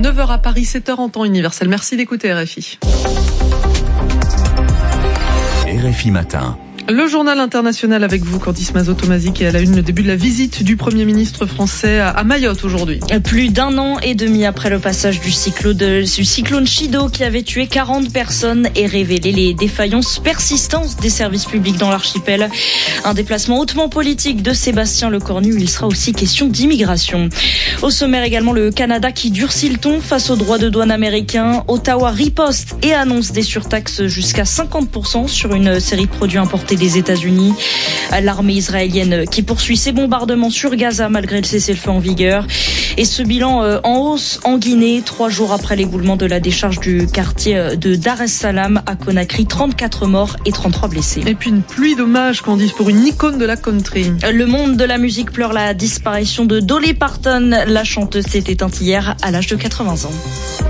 9h à Paris, 7h en temps universel. Merci d'écouter RFI. RFI Matin. Le journal international avec vous, Candice Mazot-Tomasi, qui est à la une, le début de la visite du Premier ministre français à Mayotte aujourd'hui. Plus d'un an et demi après le passage du cyclone Chido qui avait tué 40 personnes et révélé les défaillances persistantes des services publics dans l'archipel. Un déplacement hautement politique de Sébastien Lecornu. Il sera aussi question d'immigration. Au sommaire également, le Canada qui durcit le ton face aux droits de douane américains. Ottawa riposte et annonce des surtaxes jusqu'à 50% sur une série de produits importés des États-Unis. L'armée israélienne qui poursuit ses bombardements sur Gaza malgré le cessez-le-feu en vigueur. Et ce bilan en hausse en Guinée, 3 jours après l'éboulement de la décharge du quartier de Dar es Salaam à Conakry, 34 morts et 33 blessés. Et puis une pluie d'hommages, Candice, pour une icône de la country. Le monde de la musique pleure la disparition de Dolly Parton. La chanteuse s'est éteinte hier à l'âge de 80 ans.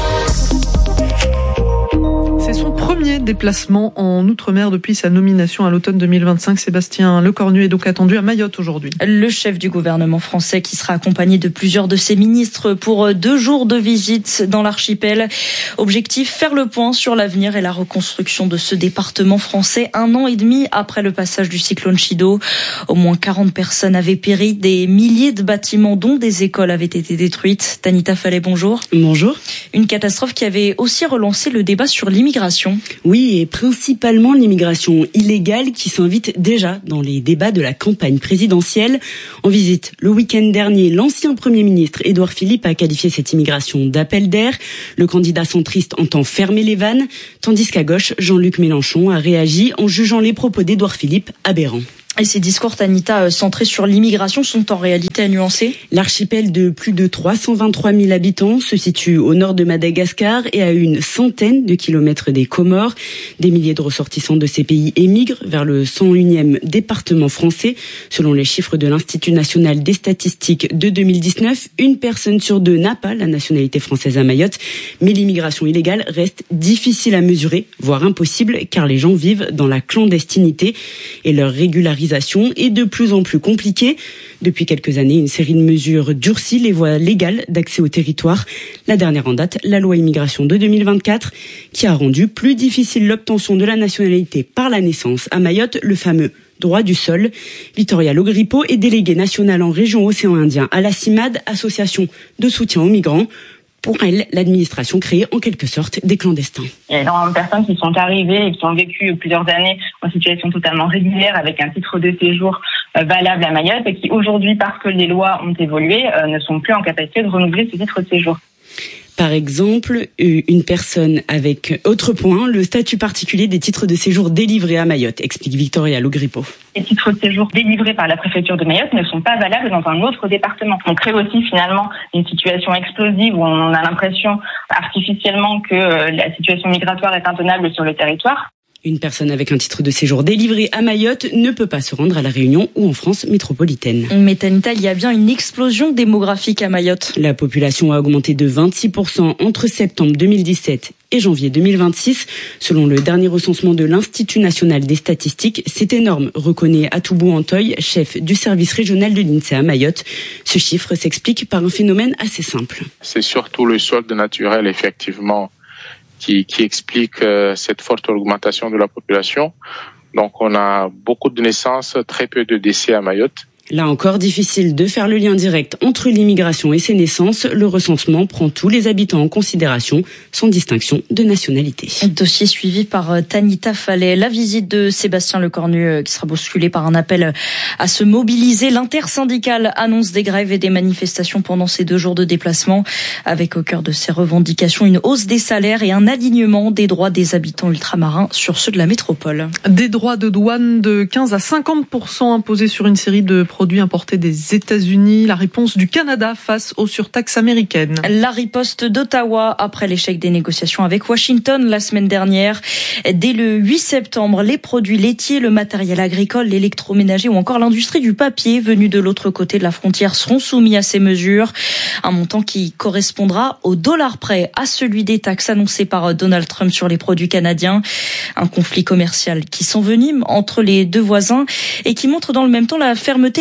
C'est son premier déplacement en Outre-mer depuis sa nomination à l'automne 2025. Sébastien Lecornu est donc attendu à Mayotte aujourd'hui. Le chef du gouvernement français qui sera accompagné de plusieurs de ses ministres pour 2 jours de visite dans l'archipel. Objectif, faire le point sur l'avenir et la reconstruction de ce département français 1 an et demi après le passage du cyclone Chido. Au moins 40 personnes avaient péri, des milliers de bâtiments dont des écoles avaient été détruites. Tanita Fallet, bonjour. Bonjour. Une catastrophe qui avait aussi relancé le débat sur l'immigration. Oui, et principalement l'immigration illégale qui s'invite déjà dans les débats de la campagne présidentielle. En visite le week-end dernier, l'ancien Premier ministre Édouard Philippe a qualifié cette immigration d'appel d'air. Le candidat centriste entend fermer les vannes, tandis qu'à gauche, Jean-Luc Mélenchon a réagi en jugeant les propos d'Édouard Philippe aberrants. Et ces discours, Tanita, centrés sur l'immigration sont en réalité à nuancer. L'archipel de plus de 323 000 habitants se situe au nord de Madagascar et à une centaine de kilomètres des Comores. Des milliers de ressortissants de ces pays émigrent vers le 101e département français. Selon les chiffres de l'Institut national des statistiques de 2019, 1 personne sur 2 n'a pas la nationalité française à Mayotte. Mais l'immigration illégale reste difficile à mesurer, voire impossible, car les gens vivent dans la clandestinité et leur régularisation est de plus en plus compliquée. Depuis quelques années, une série de mesures durcit les voies légales d'accès au territoire. La dernière en date, la loi immigration de 2024, qui a rendu plus difficile l'obtention de la nationalité par la naissance à Mayotte, le fameux droit du sol. Victoria Logripo est déléguée nationale en région Océan Indien à la CIMAD, association de soutien aux migrants. Pour elle, l'administration crée en quelque sorte des clandestins. Il y a énormément de personnes qui sont arrivées et qui ont vécu plusieurs années en situation totalement régulière avec un titre de séjour valable à Mayotte et qui aujourd'hui, parce que les lois ont évolué, ne sont plus en capacité de renouveler ce titre de séjour. Par exemple, une personne avec autre point, le statut particulier des titres de séjour délivrés à Mayotte, explique Victoria Logripo. Les titres de séjour délivrés par la préfecture de Mayotte ne sont pas valables dans un autre département. On crée aussi finalement une situation explosive où on a l'impression artificiellement que la situation migratoire est intenable sur le territoire. Une personne avec un titre de séjour délivré à Mayotte ne peut pas se rendre à La Réunion ou en France métropolitaine. Mais Tanita, il y a bien une explosion démographique à Mayotte. La population a augmenté de 26% entre septembre 2017 et janvier 2026. Selon le dernier recensement de l'Institut national des statistiques, c'est énorme, reconnaît Atoubou Antoy, chef du service régional de l'INSEE à Mayotte. Ce chiffre s'explique par un phénomène assez simple. C'est surtout le solde naturel, effectivement, qui explique cette forte augmentation de la population. Donc on a beaucoup de naissances, très peu de décès à Mayotte. Là encore, difficile de faire le lien direct entre l'immigration et ses naissances. Le recensement prend tous les habitants en considération, sans distinction de nationalité. Dossier suivi par Tanita Fallet. La visite de Sébastien Lecornu qui sera bousculée par un appel à se mobiliser. L'intersyndicale annonce des grèves et des manifestations pendant ces 2 jours de déplacement, avec au cœur de ses revendications une hausse des salaires et un alignement des droits des habitants ultramarins sur ceux de la métropole. Des droits de douane de 15 à 50% imposés sur une série de produits importés des États-Unis. La réponse du Canada face aux surtaxes américaines. La riposte d'Ottawa après l'échec des négociations avec Washington la semaine dernière. Dès le 8 septembre, les produits laitiers, le matériel agricole, l'électroménager ou encore l'industrie du papier venus de l'autre côté de la frontière seront soumis à ces mesures. Un montant qui correspondra au dollar près à celui des taxes annoncées par Donald Trump sur les produits canadiens. Un conflit commercial qui s'envenime entre les 2 voisins et qui montre dans le même temps la fermeté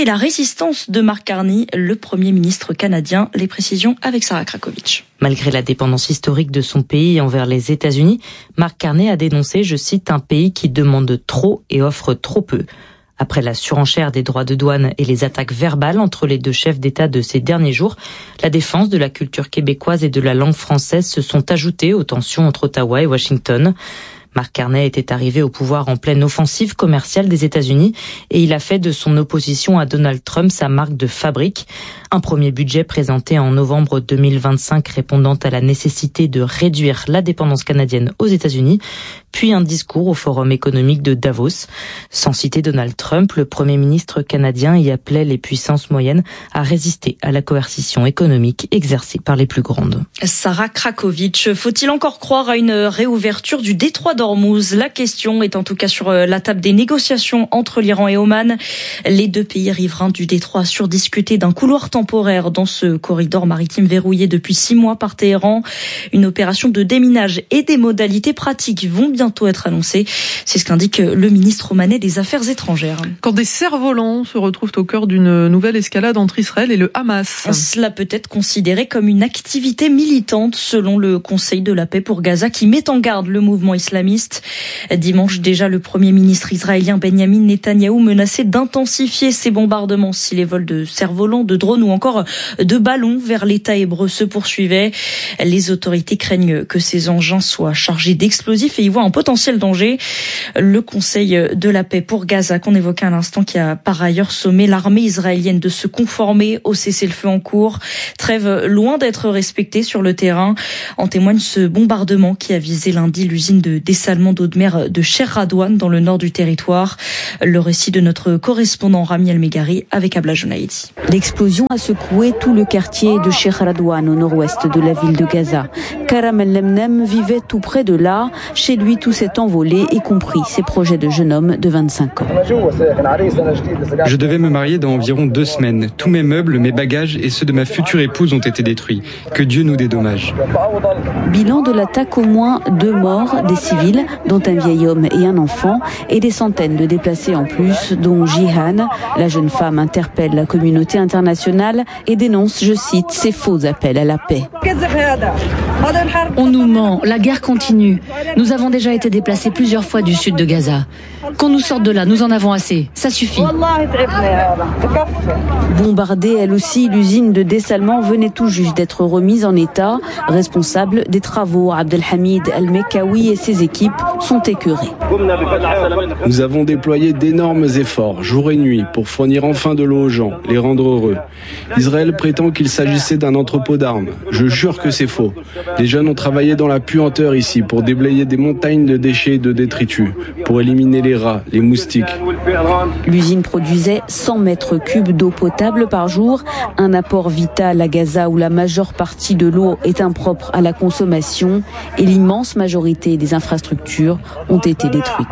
et la résistance de Mark Carney, le Premier ministre canadien. Les précisions avec Sarah Krakovic. Malgré la dépendance historique de son pays envers les États-Unis, Mark Carney a dénoncé, je cite, un pays qui demande trop et offre trop peu. Après la surenchère des droits de douane et les attaques verbales entre les deux chefs d'État de ces derniers jours, la défense de la culture québécoise et de la langue française se sont ajoutées aux tensions entre Ottawa et Washington. Mark Carney était arrivé au pouvoir en pleine offensive commerciale des États-Unis et il a fait de son opposition à Donald Trump sa marque de fabrique. Un premier budget présenté en novembre 2025 répondant à la nécessité de réduire la dépendance canadienne aux États-Unis, puis un discours au Forum économique de Davos. Sans citer Donald Trump, le Premier ministre canadien y appelait les puissances moyennes à résister à la coercition économique exercée par les plus grandes. Sarah Krakovic, faut-il encore croire à une réouverture du détroit d'Ormuz? La question est en tout cas sur la table des négociations entre l'Iran et Oman. Les deux pays riverains du détroit surdiscutaient d'un couloir temporaire dans ce corridor maritime verrouillé depuis 6 mois par Téhéran. Une opération de déminage et des modalités pratiques vont bientôt être annoncées. C'est ce qu'indique le ministre omanais des Affaires étrangères. Quand des cerfs-volants se retrouvent au cœur d'une nouvelle escalade entre Israël et le Hamas. Cela peut être considéré comme une activité militante selon le Conseil de la paix pour Gaza qui met en garde le mouvement islamiste. Dimanche déjà, le Premier ministre israélien Benjamin Netanyahou menaçait d'intensifier ses bombardements si les vols de cerfs-volants, de drones ou encore de ballons vers l'État hébreu se poursuivaient. Les autorités craignent que ces engins soient chargés d'explosifs et y voient un potentiel danger. Le Conseil de la paix pour Gaza qu'on évoquait à l'instant qui a par ailleurs sommé l'armée israélienne de se conformer au cessez-le-feu en cours. Trêve loin d'être respectée sur le terrain. En témoigne ce bombardement qui a visé lundi l'usine de dessalement d'eau de mer de Cher Radouane dans le nord du territoire. Le récit de notre correspondant Rami El-Megari avec Abla Jounaïdi. L'explosion a secoué tout le quartier de Cher Radouane au nord-ouest de la ville de Gaza. Karam El-Lemnem vivait tout près de là. Chez lui, tout s'est envolé, y compris ses projets de jeune homme de 25 ans. Je devais me marier dans environ 2 semaines. Tous mes meubles, mes bagages et ceux de ma future épouse ont été détruits. Que Dieu nous dédommage. Bilan de l'attaque, au moins 2 morts, des civils, dont un vieil homme et un enfant, et des centaines de déplacés en plus, dont Jihan. La jeune femme interpelle la communauté internationale et dénonce, je cite, ces faux appels à la paix. On nous ment, la guerre continue. Nous avons déjà été déplacés plusieurs fois du sud de Gaza. Qu'on nous sorte de là, nous en avons assez. Ça suffit. Bombardée, elle aussi, l'usine de dessalement venait tout juste d'être remise en état. Responsable des travaux, Abdelhamid El-Mekawi et ses équipes sont écœurés. Nous avons déployé d'énormes efforts, jour et nuit, pour fournir enfin de l'eau aux gens, les rendre heureux. Israël prétend qu'il s'agissait d'un entrepôt d'armes. Je jure que c'est faux. Les jeunes ont travaillé dans la puanteur ici pour déblayer des montagnes de déchets et de détritus, pour éliminer les rats, les moustiques. L'usine produisait 100 mètres cubes d'eau potable par jour, un apport vital à Gaza où la majeure partie de l'eau est impropre à la consommation et l'immense majorité des infrastructures ont été détruites.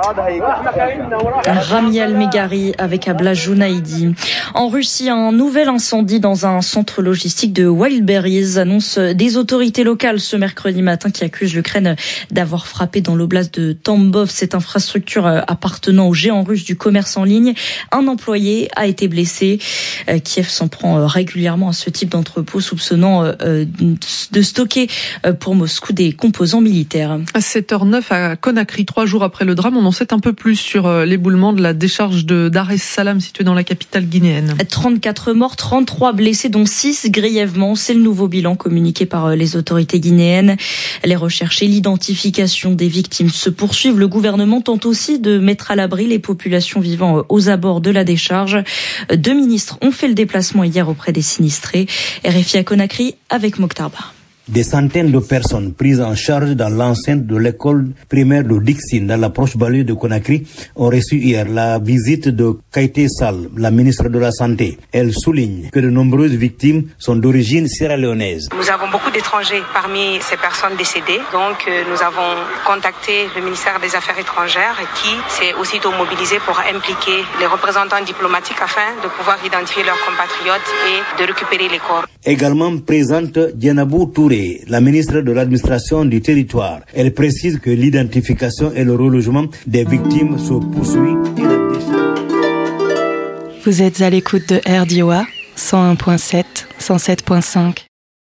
Rami El-Megari avec Abla Jounaïdi. En Russie, un nouvel incendie dans un centre logistique de Wildberries annonce des autorités locales ce mercredi matin qui accusent l'Ukraine d'avoir frappé dans l'oblast de Tambov cette infrastructure appartenant aux géants russes du commerce en ligne. Un employé a été blessé. Kiev s'en prend régulièrement à ce type d'entrepôt soupçonnant de stocker pour Moscou des composants militaires. À 7h09 à Conakry, 3 jours après le drame, on en sait un peu plus sur l'éboulement de la décharge de Dar es Salaam située dans la capitale guinéenne. 34 morts, 33 blessés dont 6 grièvement. C'est le nouveau bilan communiqué par les autorités guinéennes. Les recherches et l'identification des victimes se poursuivent. Le gouvernement tente aussi de mettre à l'abri les populations vivant aux abords de la décharge. 2 ministres ont fait le déplacement hier auprès des sinistrés. RFI à Conakry avec Mokhtar Ba. Des centaines de personnes prises en charge dans l'enceinte de l'école primaire de Dixine, dans la proche banlieue de Conakry, ont reçu hier la visite de Kaité Sall, la ministre de la Santé. Elle souligne que de nombreuses victimes sont d'origine sierra-léonaise. Nous avons beaucoup d'étrangers parmi ces personnes décédées. Donc nous avons contacté le ministère des Affaires étrangères qui s'est aussitôt mobilisé pour impliquer les représentants diplomatiques afin de pouvoir identifier leurs compatriotes et de récupérer les corps. Également présente Dianabou Touré, la ministre de l'administration du territoire. Elle précise que l'identification et le relogement des victimes se poursuivent. Vous êtes à l'écoute de RDOA 101.7, 107.5.